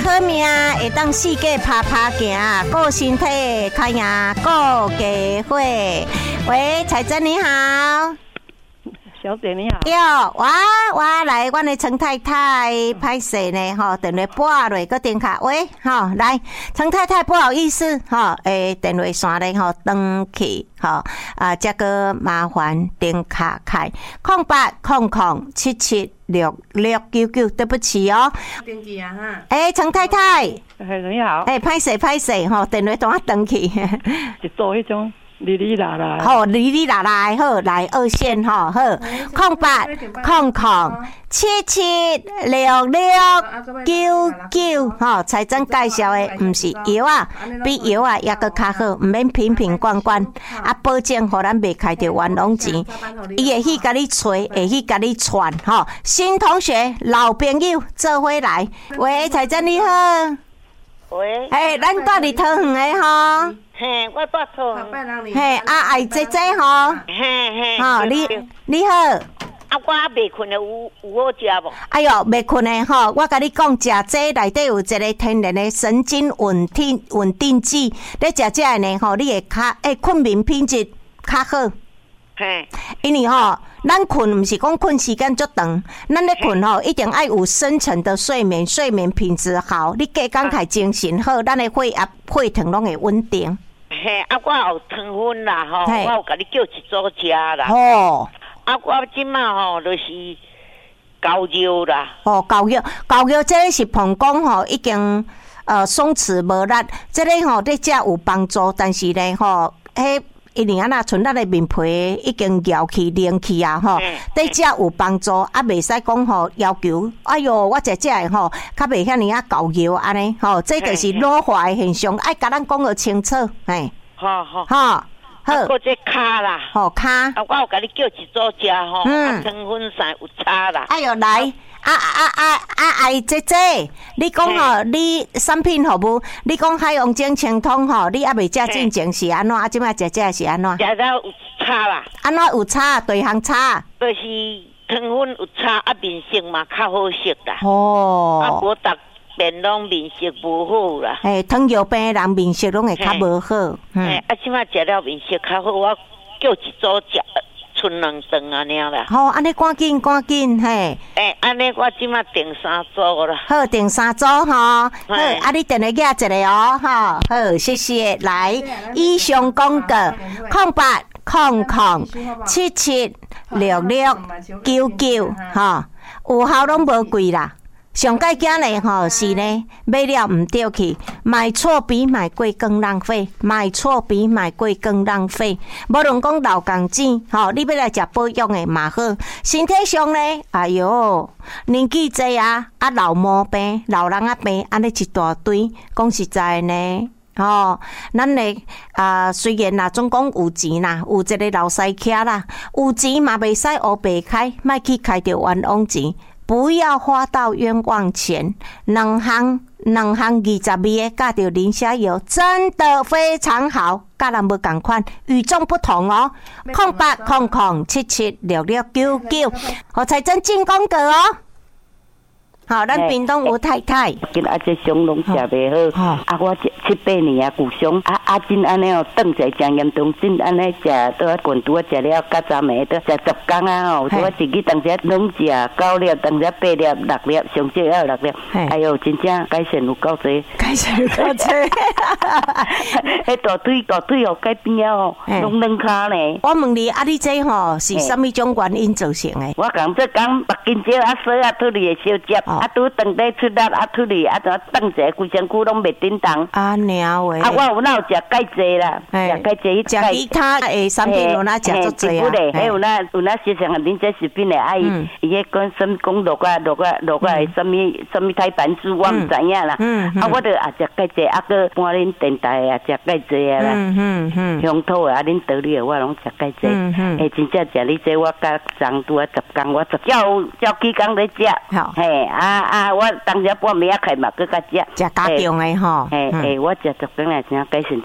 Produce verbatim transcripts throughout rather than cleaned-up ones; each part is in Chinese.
好命，会当四界爬爬行，顾身体，开呀顾家伙。喂，彩珍你好。 小姐你好。 对，我我来，阮的陈太太歹势呢，吼，电话拨落个电话，喂，吼，来，陈太太不好意思，吼，诶，电话线咧，吼，登去，吼，啊，这个麻烦电卡开，空八空空七七六六九九，对不起哦。 登记啊哈。 诶，陈太太。 你好。 诶，歹势歹势，吼，电话当我登去。 是做迄种。哩哩啦啦， 好，哩哩啦啦，好，来二线吼，好，空八空空七七六六九九，吼，财政介绍的唔是药啊，比药啊也个较好，唔免瓶瓶罐罐，啊，保证互咱袂开着冤枉钱，伊会去甲你催，会去甲你传，吼，新同学、老朋友做伙来，喂，财政你好， 喂， 诶，咱住伫桃园的吼。 嘿，我住桃园。嘿，啊，爱姐姐吼。 嘿嘿。 吼，你你好。 啊，我未困的有有好食无？ 哎哟，未困的吼，我甲你讲，食这内底有一个天然的神经稳定稳定剂，你食这呢吼，你会较诶困眠品质较好。 嘿。因为吼，咱困毋是讲困时间足长，咱咧困吼一定爱有深层的睡眠，睡眠品质好，你加工开精神好，咱的血压、血糖拢会稳定。 嘿，啊，我有糖分啦，吼，我有甲你叫一组食啦。 哦。啊， 我即马吼就是高肉啦。 哦，高肉，高肉，这个是膀胱吼已经呃松弛无力，这个吼对食有帮助，但是呢吼，迄因为啊那像咱的面皮已经咬去、凝去啊吼，对食有帮助，啊袂使讲吼要求，哎哟，我食这个吼，较袂遐尼啊高油安尼吼，这就是老化的现象，爱甲咱讲个清楚，嘿， 好好好，好， 搁这骹啦， 吼骹， 啊，我有甲你叫一组食吼，啊，糖分啥有差啦， 哎哟来。啊啊啊啊！哎，姐姐，你讲吼，你产品服务，你讲海洋精清通吼，你还未食进前是安怎？啊，即摆食这是安怎？ 食到有差啦。安怎有差？对项差？ 就是糖分有差，啊，面色嘛较好色啦。 哦。 啊，无逐面拢面色无好啦。 诶，糖尿病人面色拢会较无好。 嗯。啊，即摆食了面色较好，我叫一组食。剩两顿安尼啦。 好，安尼赶紧赶紧嘿。 诶，安尼我即马订三组啦。 好，订三组吼。好，啊，你电话寄一个哦，吼。好，谢谢。来，以上讲个空八空空七七六六九九，吼，有效拢无贵啦。上介惊呢吼是呢，买了唔对去，买错比买贵更浪费，买错比买贵更浪费。无论讲老港钱，吼，你要来食保养的嘛好，身体上呢，哎哟，年纪济啊，啊老毛病、老人啊病，安尼一大堆，讲实在呢。哦，咱嘞啊，虽然啦，总讲有钱啦，有一个老师囝啦，有钱嘛袂使黑白开，莫去开着冤枉钱。不要花到冤枉钱，两行两行二十味的加着磷虾油，真的非常好，甲人无共款，与众不同哦。空八空空七七六六九九，何才真进广告哦。好，咱屏东吴太太， 今啊这伤拢食袂好，啊我七八年啊旧伤，啊啊真安尼哦，冻在真严重，真安尼食倒啊滚拄啊食了较早暝倒食十工啊吼，我自己当时拢食九粒，当时八粒、六粒，上少要六粒，哎哟，真正改善有够多， 改善有够多， 迄大腿大腿哦改变了哦，拢软骹呢。 我问你，啊你这吼是啥物种原因造成的？ 我讲这讲目镜少啊水啊，腿里会小接。啊，拄当底出力啊，腿里啊，怎冻者规身躯拢袂叮当。 啊，鸟喂！ 啊，我有哪有食钙质啦？食钙质， 食其他诶产品有哪食足侪啊？ 还有哪有哪些像恁这食品诶，啊伊伊迄讲什讲落个落个落个什么什么胎盘素，我唔知影啦。啊，我着也食钙质，啊个搬恁电台啊食钙质啊啦。嗯嗯嗯。乡土啊，恁道理我拢食钙质。嗯嗯。诶，真正食你这我甲长拄啊十工，我十照照几工咧食。好。嘿啊。啊啊！我当时半暝啊开嘛，搁较食， 食加强的吼。 嘿嘿，我食十工来，真改善足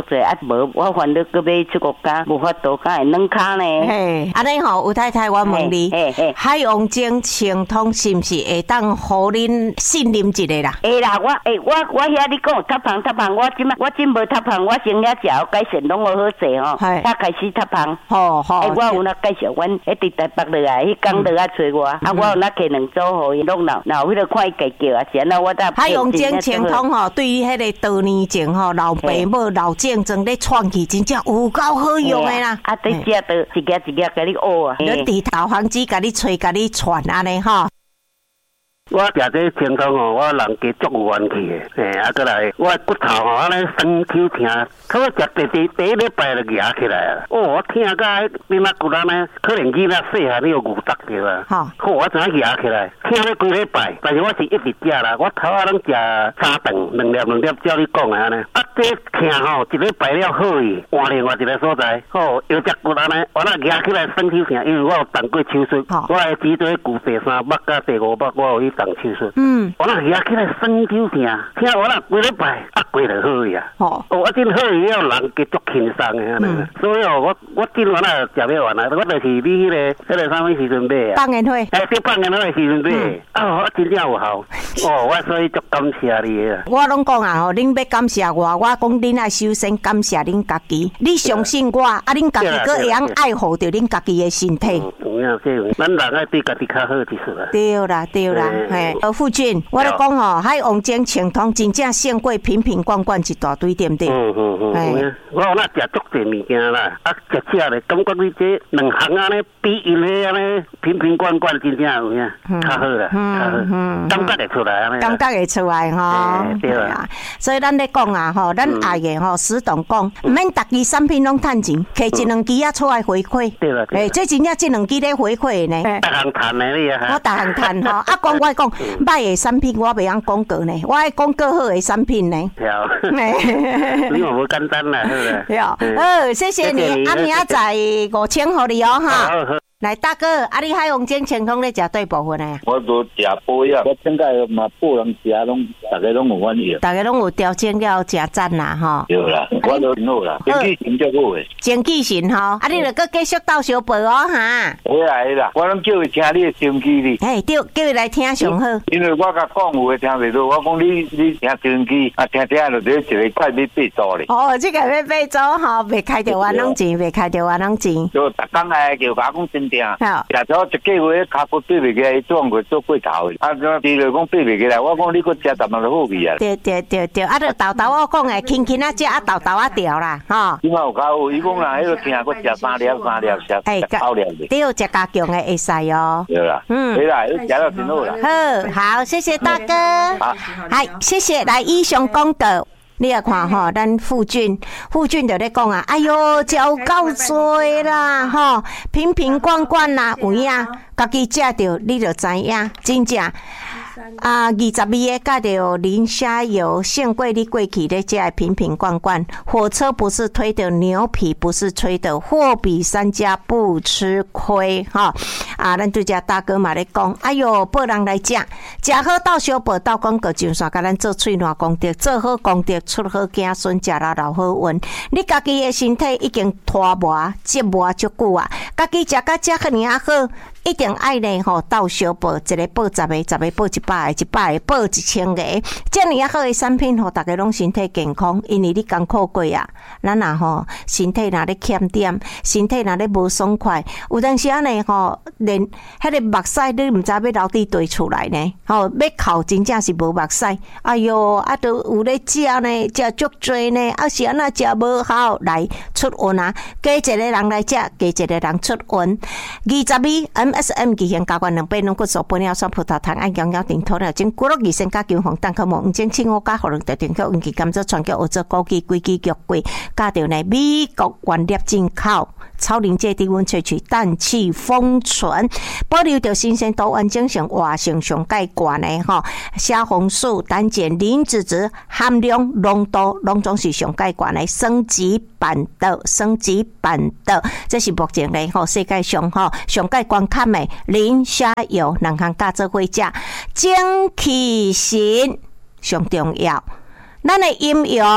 足济啊，无我烦恼搁要出国家，无法度敢会软骹呢。 嘿，安尼吼，吴太太，我问你，海洋精清通是毋是会当互恁信任一个啦？ 会啦，我诶，我我遐你讲塌胖塌胖，我即摆我真无塌胖，我先遐食改善拢好好势吼，才开始塌胖。 好好， 诶，我有哪介绍阮迄伫台北落来，迄工落来找我，啊，我有哪摕两组互伊弄闹，闹迄个看伊家叫啊，是安那我得。 海洋精清通吼，对于迄个多年前吼老爸母老症状咧创起，真正有够好用的啦。 啊，对食都一粒一粒甲你学啊， 你伫导航机甲你吹，甲你传安尼吼。 我食这清通吼，我人家足有元气的，嘿，啊，过来我骨头吼，安尼酸口疼，可我食第第第一礼拜就压起来啊！哦，我疼甲你那骨安尼，可能囡仔细汉你有牛达着啊。好，好，我怎样压起来？疼了几礼拜，但是我是一直食啦，我头啊拢食三顿，两粒两粒，照你讲的安尼。啊，这疼吼，一礼拜了好伊，换另外一个所在，好，腰脊骨安尼，我那压起来酸口疼，因为我有动过手术，我的脊椎骨第三目甲第五目我有去。手术，嗯，我那压起来酸口疼，听我那几礼拜啊，过就好呀。哦，我真好以后人家足轻松的安尼，所以哦，我我今晚那食不完啦，我就是你迄个迄个啥物时阵买啊？放烟花，哎，对，放烟花的时阵买，啊，我真正有效。哦，我所以足感谢你啊。我拢讲啊，吼，恁要感谢我，我讲恁爱首先感谢恁家己，你相信我，啊，恁家己佫会晓爱护着恁家己的身体。有影这有，咱人爱对家己较好就是啦。对啦，对啦。嘿，呃，傅俊，我咧讲吼，海王精清通真正胜过瓶瓶罐罐一大堆，对不对？嗯嗯嗯。我有那食足济物件啦，啊，食食咧，感觉你这两行安尼比因咧安尼瓶瓶罐罐真正有影，较好啦，较好，感觉会出来安尼。感觉会出来吼。对啦。所以咱咧讲啊，吼，咱爱嘅吼，史董讲，唔免逐支产品拢趁钱，摕一两支啊出来回馈。对啦。诶，这真正这两支咧回馈呢。逐项趁的你啊。我逐项趁吼，啊，讲我讲。歹的产品我袂晓广告呢，我爱广告好的产品呢。好，你嘛无简单啦，好啦。好，谢谢你，啊，明仔载五千互你哦，哈。来，大哥，啊，你海王精清通咧食对部分的？我都食补药，我现在嘛不能食，拢大家拢有反应。大家拢有调整了，真赞啦，吼。对啦，我都很好啦，精气神足好诶。精气神吼，啊，你著搁继续斗小报哦，哈。会来啦，我拢叫伊听你诶心机哩。嘿，对，叫伊来听上好。因为我甲讲有诶听袂到，我讲你你听心机，啊听听就得一个快要八组咧。哦，这个要八组吼，未开着万拢钱，未开着万拢钱。就逐工来叫我讲真。好，也咗一个月卡骨对袂起来，做过做过头的。啊，第二讲对袂起来，我讲你个食淡淡就好味啊。对对对对，啊，就豆豆我讲诶，轻轻啊食，啊豆豆啊调啦，吼。伊嘛有教我，伊讲啦，迄个听个食三粒三粒食，哎，九粒的。对，食加强诶会使哦。对啦，嗯，对啦，食到真好啦。好，好，谢谢大哥。好，嗨，谢谢来以上广告。你也看吼，咱傅俊，傅俊就咧讲啊，哎哟，食有够多啦，吼，瓶瓶罐罐啦，有影，家己食着你就知影，真正。啊，二十二个加着磷虾油，胜过你过去咧食的瓶瓶罐罐。火车不是推的，牛皮不是吹的，货比三家不吃亏哈。啊，咱对遮大哥嘛咧讲，哎哟，报人来食，食好到小报到广告上线，甲咱做喙烂功德，做好功德出好子孙，食了老好运。你家己的身体已经拖磨折磨足久啊，家己食甲遮尔啊好。一定爱呢吼，到小报一个报十个，十个报一百个，一百个报一千个，这样好的产品，吼，大家拢身体健康，因为你艰苦过啊，咱若吼身体若咧欠点，身体若咧无爽快，有当时啊呢吼，连迄个目屎你毋知要流伫堆出来呢，吼，要哭真正是无目屎，哎哟，啊都有咧食呢，食足多呢，啊是安那食无好，来出运啊，加一个人来食，加一个人出运，二十二。S M 期限加关两杯，拢骨素、玻尿酸、葡萄糖、胺氧药、丁托了，经骨碌二升加姜黄、蛋壳膜、五精青乌加荷龙特定曲、运气甘蔗、全球欧洲枸杞、龟基菊桂，加着呢美国原粒进口超临界低温萃取，氮气封存，保留着新鲜度、完整性、活性上介悬的吼，虾红素、胆碱、磷脂质含量、浓度，拢总是上介悬的升级版的升级版的，这是目前咧吼世界上吼上介悬卡的磷虾油两项加做伙食，精气神上重要。咱的阴阳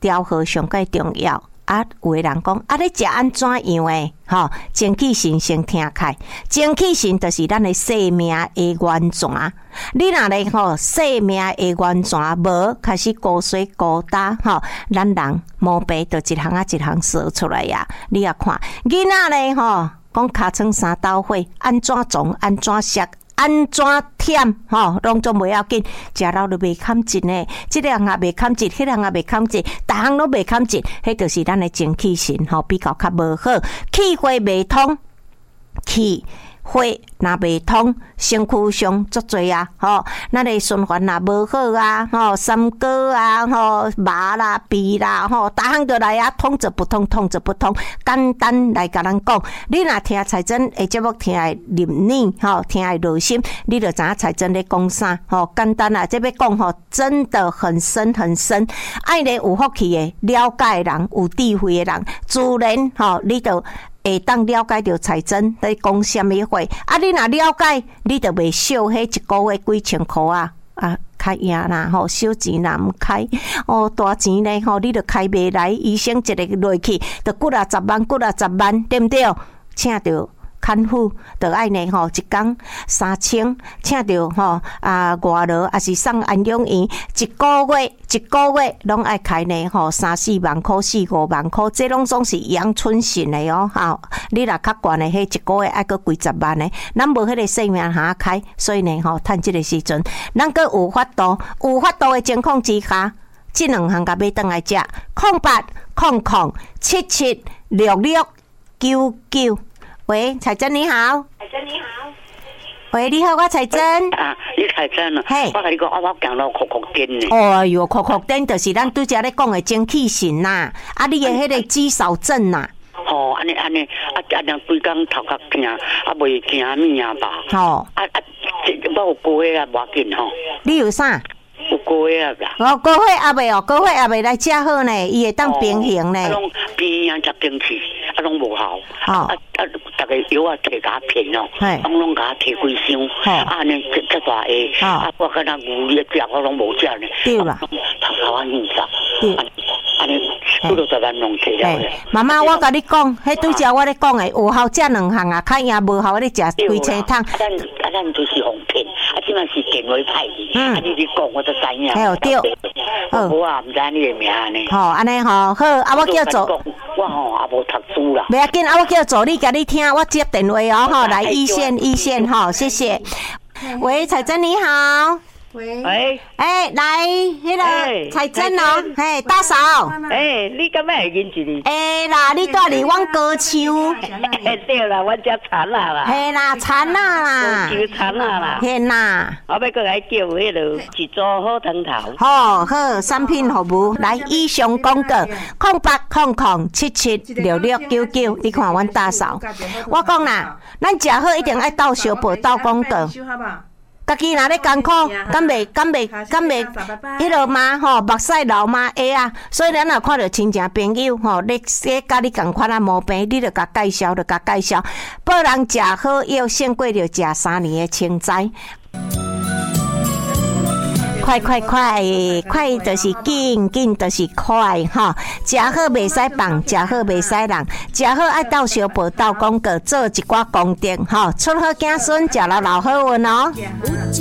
调和上介重要。啊，有诶人讲，啊，你食安怎样诶？吼，精气神先听开，精气神就是咱诶生命诶源泉。你若咧吼生命诶源泉无开始高水高打吼，咱人毛病就一项啊一项说出来呀。你也看囡仔咧吼，讲尻川三斗火，安怎种安怎食。安怎忝吼，拢总袂要紧，食了都袂堪劲呢。即个人也袂堪劲，迄个人也袂堪劲，逐项都袂堪劲，迄就是咱的精气神吼比较较无好，气血袂通，气。血若袂通，身躯上足侪啊！吼，咱的循环也无好啊！吼，三高啊！吼，麻啦、鼻啦，吼，逐项就来啊，通则不通，通则不通。简单来甲咱讲，你若听彩珍的节目，听会入耳，吼，听会入心，你就知影彩珍咧讲啥。吼，简单啊，这要讲吼，真的很深很深。爱咧有福气的、了解的人、有智慧的人，自然吼，你就。会当了解到彩珍在讲什么话，啊！你若了解，你就袂少迄一个月几千块啊！啊，开赢啦吼，小钱若毋开，哦，大钱咧吼，你就开袂来，医生一个落去，就几啊十万，几啊十万，对毋对？请着看护就爱呢吼，一工三千，请着吼啊外劳也是送安养院，一个月一个月拢爱开呢吼三四万块、四五万块，这拢总是阳春型的哦。吼，你若较悬的，迄一个月爱个几十万的，咱无迄个生命下开，所以呢吼，趁这个时阵，咱个有法度，有法度的情况之下，这两项甲买转来食，空八空空七七六六九九。喂，彩珍你好。彩珍你好。喂，你好，我彩珍。 啊，你彩珍啊。嘿，我甲你讲，我我行到酷酷颠呢。 哦哟，酷酷颠就是咱拄则咧讲的精气神呐，啊，你的迄个肌少症呐。 哦，安尼安尼，啊啊，两规工头壳疼，啊袂惊物啊吧。哦。啊啊，我有高血压无要紧吼。 你有啥？ 有高血压啦。 哦，高血压未哦，高血压未来食好呢，伊会当平衡呢。啊， 拢边啊食定期，啊拢无效。哦。啊啊，逐个药啊摕甲片哦，拢拢甲摕几箱，啊安尼这这大下，啊我敢若牛咧食我拢无食呢。对啦。头头啊硬实。对。安尼几落十万拢摕了。 妈妈，我甲你讲，迄拄则我咧讲诶，有效这两项啊，较赢无效，你食几千桶。啊咱啊咱就是哄骗，啊即摆是电话派去，啊你你讲我就知影。 哎呦对。 我啊毋知你诶名呢。 吼，安尼吼好，啊我叫做。 我吼也无读书啦。 袂要紧，啊我叫助理甲你听，我接电话哦，吼，来一线一线吼，谢谢。喂，彩珍你好。 喂， 哎， 哎，来，迄个彩珍哦，嘿，大嫂， 哎，你敢要会认一哩？ 哎啦，你住伫阮高树， 对啦，阮遮田啊啦， 嘿啦，田啊啦， 高树田啊啦， 嘿啦， 我要过来叫迄落一组好汤头， 好好，产品服务，来以上广告，空八空空七七六六九九，你看阮大嫂，我讲啦，咱食好一定爱倒小报倒广告。家己若咧艰苦，敢袂敢袂敢袂，迄落嘛吼，目屎流嘛会啊。所以咱若看到亲戚朋友吼，咧咧甲你共款啊毛病，你着甲介绍，着甲介绍。报人食好药，胜过着食三年的青菜。快快快快就是紧，紧就是快哈！食好袂使放，食好袂使人，食好爱倒小报倒广告，做一寡功德哈，出好子孙，食了老好运哦。